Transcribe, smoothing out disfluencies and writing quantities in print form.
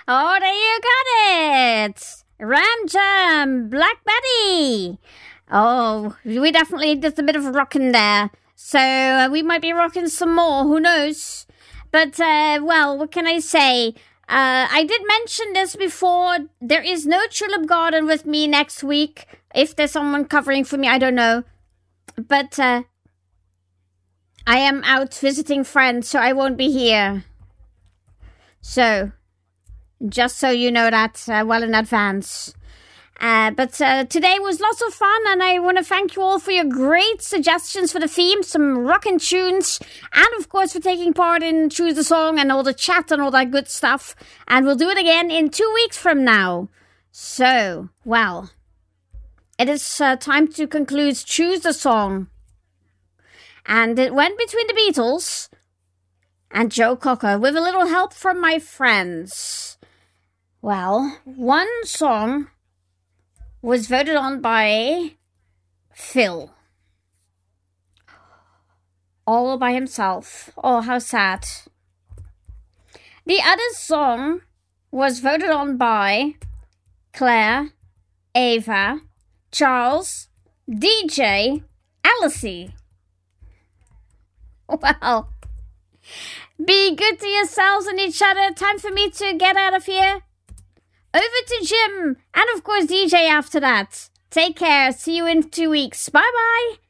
Oh, there you got it. Ram Jam, Black Betty. Oh, we definitely did a bit of rocking there. So we might be rocking some more, who knows? But, well, what can I say? I did mention this before. There is no Tulip Garden with me next week. If there's someone covering for me, I don't know. But I am out visiting friends, so I won't be here. So, just so you know that well in advance. But today was lots of fun, and I want to thank you all for your great suggestions for the theme, some rockin' tunes, and of course for taking part in Choose the Song and all the chat and all that good stuff. And we'll do it again in 2 weeks from now. So, well, it is time to conclude Choose the Song. And it went between the Beatles and Joe Cocker with a little help from my friends. Well, one song was voted on by Phil. All by himself. Oh, how sad. The other song was voted on by Claire, Ava, Charles, DJ, Alice. Well, be good to yourselves and each other. Time for me to get out of here. Over to Jim, and of course DJ after that. Take care. See you in 2 weeks. Bye-bye.